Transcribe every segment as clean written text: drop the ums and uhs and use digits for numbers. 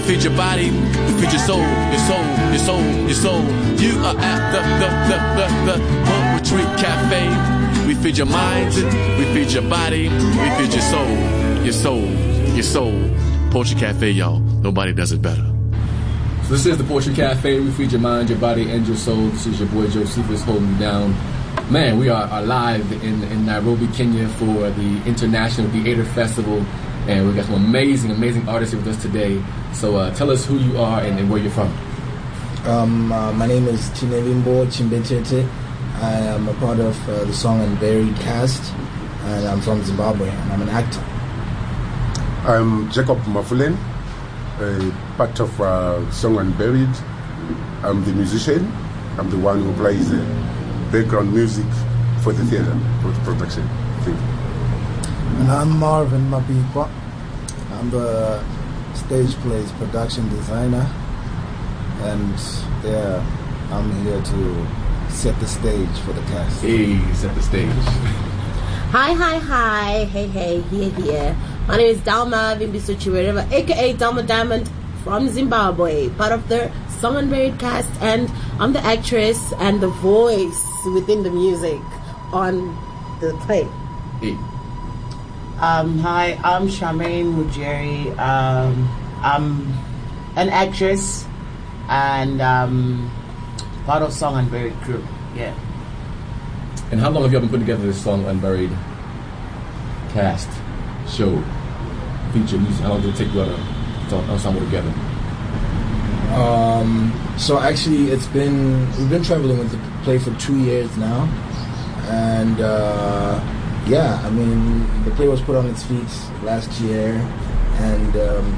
Feed your body, we feed your soul, your soul, your soul, your soul. You are at the Poetry Cafe. We feed your mind, we feed your body, we feed your soul, your soul, your soul. Poetry Cafe, y'all. Nobody does it better. So this is the Poetry Cafe. We feed your mind, your body, and your soul. This is your boy Josephus holding you down. Man, we are live in Nairobi, Kenya for the International Theater Festival. And we've got some amazing artists here with us today. So tell us who you are and where you're from. My name is Chinevimbo Chimbetete. I am a part of the Song and Buried cast, and I'm from Zimbabwe, and I'm an actor. I'm Jacob Mafulen, a part of Song and Buried. I'm the musician. I'm the one who plays the background music for the theater, for the production. Thank you. And I'm Marvin Mabikwa. I'm the stage plays production designer, and I'm here to set the stage for the cast. Hey, set the stage. Hi, hey, here. My name is Dalma Vimbisuchi, aka Dalma Diamond from Zimbabwe, part of the Song and Buried cast, and I'm the actress and the voice within the music on the play. Hey. Hi, I'm Charmaine Mujeri. I'm an actress and part of Song and Buried crew. Yeah. And how long have you been putting together this Song and Buried cast, show, feature music? How long did it take you to ensemble together? So actually, we've been traveling with the play for 2 years now, and yeah, I mean, the play was put on its feet last year, and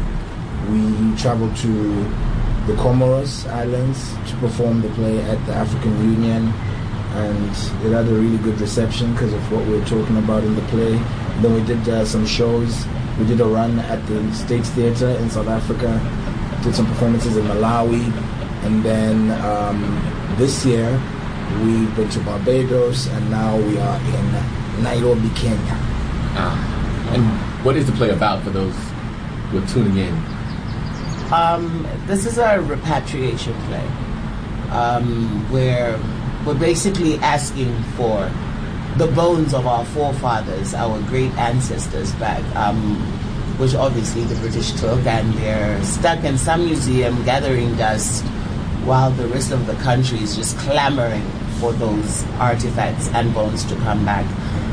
we traveled to the Comoros Islands to perform the play at the African Union, and it had a really good reception because of what we were talking about in the play. Then we did some shows. We did a run at the States Theatre in South Africa, did some performances in Malawi, and then this year we've been to Barbados, and now we are in Nairobi, Kenya. And what is the play about for those who are tuning in? This is a repatriation play where we're basically asking for the bones of our forefathers, our great ancestors back, which obviously the British took, and they're stuck in some museum gathering dust while the rest of the country is just clamoring for those artifacts and bones to come back.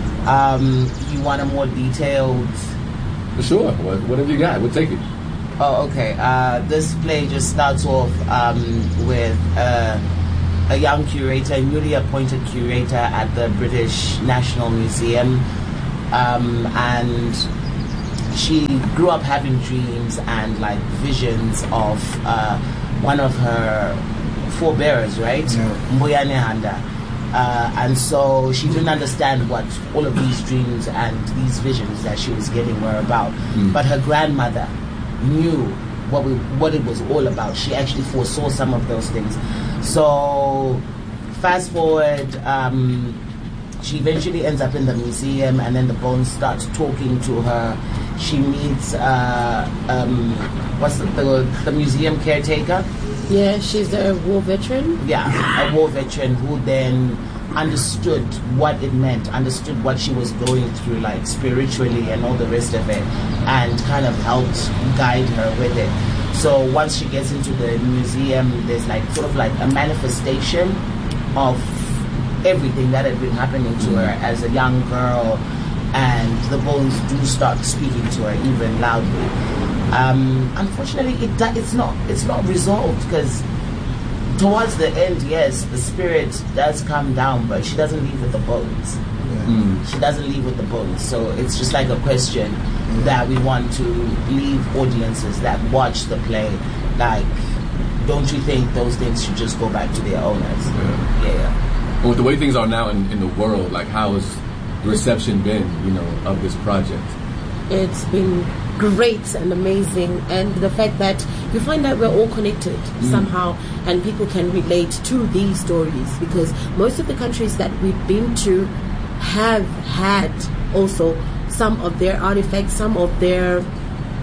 You want a more detailed... Sure, whatever you got, we'll take it. Oh, okay. This play just starts off with a young curator, a newly appointed curator at the British National Museum, and she grew up having dreams and like visions of one of her forebearers, right? Mbuya Nehanda. And so she didn't understand what all of these dreams and these visions that she was getting were about. But her grandmother knew what it was all about. She actually foresaw some of those things. So fast forward, she eventually ends up in the museum, and then the bones start talking to her. She meets what's the museum caretaker? Yeah, she's a war veteran. Yeah, a war veteran who then understood what it meant, understood what she was going through, like spiritually and all the rest of it, and kind of helped guide her with it. So once she gets into the museum, there's like sort of like a manifestation of everything that had been happening to her as a young girl, and the bones do start speaking to her even loudly. Unfortunately, it's not resolved, because towards the end, yes, the spirit does come down, but she doesn't leave with the bones. She doesn't leave with the bones. So it's just like a question that we want to leave audiences that watch the play, like, don't you think those things should just go back to their owners? Yeah. Well, with the way things are now in the world, like, how has the reception been, of this project? It's been great and amazing, and the fact that you find that we're all connected somehow, and people can relate to these stories, because most of the countries that we've been to have had also some of their artifacts, some of their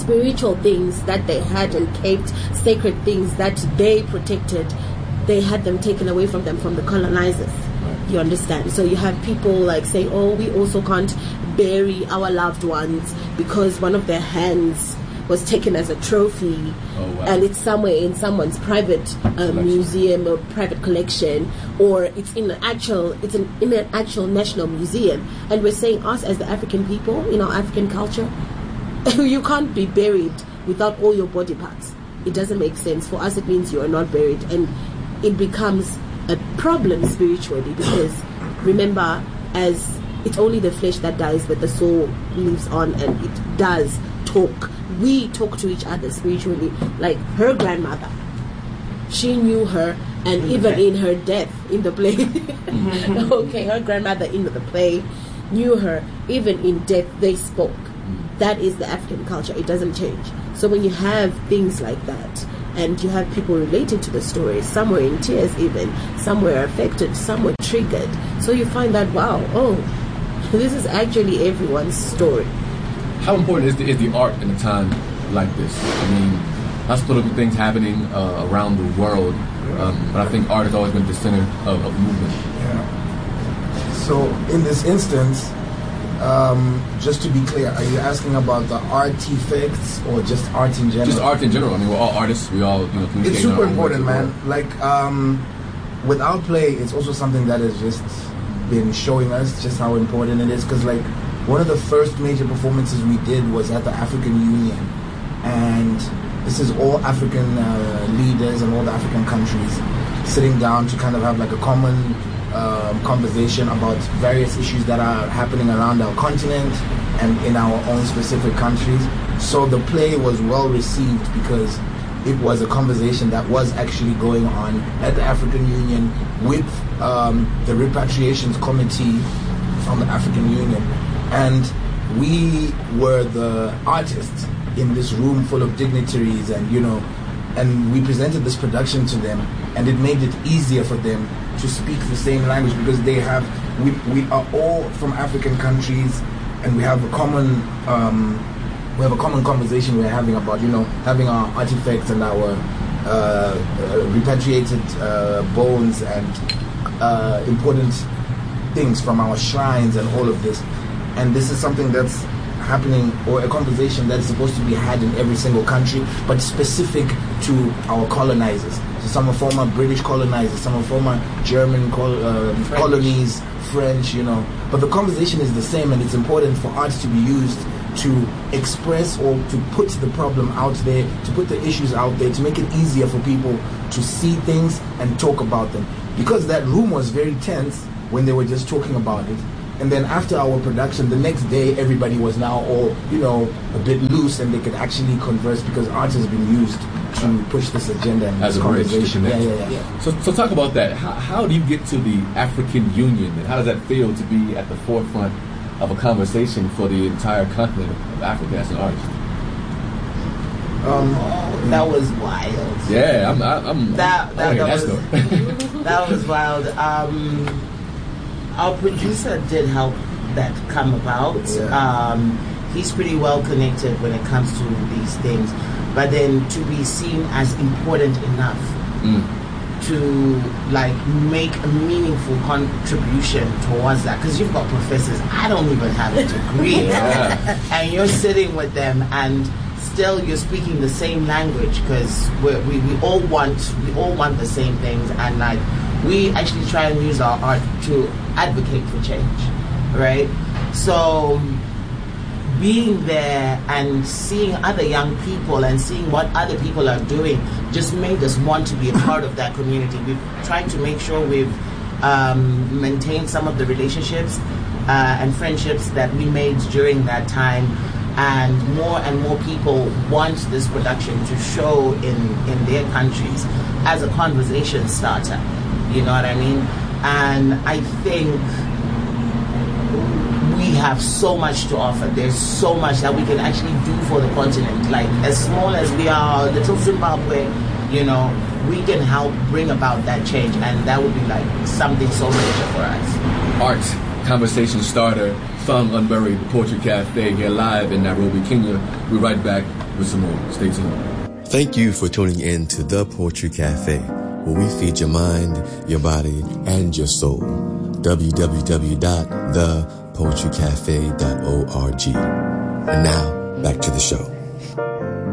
spiritual things that they had and kept, sacred things that they protected, they had them taken away from them from the colonizers. You understand? So you have people like saying, oh, we also can't bury our loved ones because one of their hands was taken as a trophy, and it's somewhere in someone's private museum or private collection, or it's in an actual national museum. And we're saying, us as the African people, in our African culture, you can't be buried without all your body parts. It doesn't make sense. For us, it means you are not buried, and it becomes a problem spiritually, because remember, as it's only the flesh that dies, but the soul lives on, and it does talk. We talk to each other spiritually. Like her grandmother, she knew her, and even in her death in the play, okay, her grandmother in the play knew her. Even in death, they spoke. That is the African culture. It doesn't change. So when you have things like that, and you have people related to the story, some were in tears even, some were affected, some were triggered. So you find that, wow, oh, this is actually everyone's story. How important is the art in a time like this? I mean, lots of political things happening around the world, but I think art has always been the center of movement. Yeah. So in this instance, just to be clear, are you asking about the artifacts or just art in general? Just art in general. I mean, we're all artists. We all, communicate. It's super important, man. Like, with our play, it's also something that has just been showing us just how important it is. Because, like, one of the first major performances we did was at the African Union, and this is all African leaders and all the African countries sitting down to kind of have like a common conversation about various issues that are happening around our continent and in our own specific countries. So the play was well received because it was a conversation that was actually going on at the African Union with the Repatriations Committee from the African Union. And we were the artists in this room full of dignitaries, and and we presented this production to them, and it made it easier for them to speak the same language, because we are all from African countries, and we have a common conversation we're having about having our artifacts and our repatriated bones and important things from our shrines and all of this. And this is something that's happening, or a conversation that's supposed to be had in every single country, but specific to our colonizers. So some are former British colonizers, some are former German colonies, French, But the conversation is the same, and it's important for arts to be used to express or to put the problem out there, to put the issues out there, to make it easier for people to see things and talk about them. Because that room was very tense when they were just talking about it. And then after our production, the next day, everybody was now all, a bit loose, and they could actually converse, because art has been used to push this agenda and as this a bridge to conversation. connect. Yeah. So talk about that. How do you get to the African Union, and how does that feel to be at the forefront of a conversation for the entire continent of Africa as an artist? That was wild. Yeah, I'm that was wild. Our producer did help that come about. Yeah. He's pretty well connected when it comes to these things, but then to be seen as important enough to make a meaningful contribution towards that, because you've got professors, I don't even have a degree, and you're sitting with them, and still you're speaking the same language, because we all want the same things, and we actually try and use our art to advocate for change, right? So being there and seeing other young people and seeing what other people are doing just made us want to be a part of that community. We've tried to make sure we've maintained some of the relationships and friendships that we made during that time, and more people want this production to show in their countries as a conversation starter. You know what I mean? And I think we have so much to offer. There's so much that we can actually do for the continent. As small as we are, little Zimbabwe, we can help bring about that change, and that would be something so major for us. Art, conversation starter, Song Unburied, Poetry Cafe, here live in Nairobi, Kenya. We're right back with some more. Stay tuned. Thank you for tuning in to The Poetry Cafe, where we feed your mind, your body, and your soul. www.thepoetrycafe.org. And now, back to the show.